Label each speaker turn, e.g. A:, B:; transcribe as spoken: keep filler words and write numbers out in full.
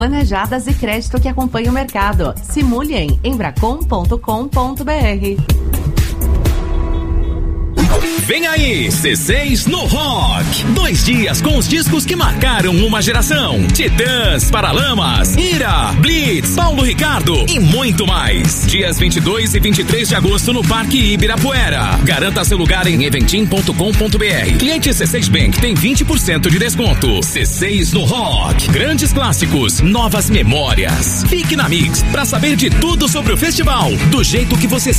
A: planejadas e crédito que acompanha o mercado. Simule em embracon ponto com ponto br.
B: Vem aí, C seis no Rock. Dois dias com os discos que marcaram uma geração. Titãs, Paralamas, Ira, Blitz, Paulo Ricardo e muito mais. Dias vinte e dois e vinte e três de agosto no Parque Ibirapuera. Garanta seu lugar em eventim ponto com ponto br. Cliente C seis Bank tem vinte por cento de desconto. C seis no Rock. Grandes clássicos, novas memórias. Fique na Mix pra saber de tudo sobre o festival, do jeito que você